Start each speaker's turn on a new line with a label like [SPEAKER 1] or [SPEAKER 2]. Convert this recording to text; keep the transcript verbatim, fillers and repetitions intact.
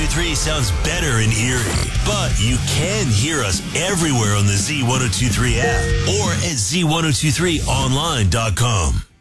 [SPEAKER 1] two three sounds better in Erie. But you can hear us everywhere on the Z ten twenty-three app or at Z ten twenty-three online dot com.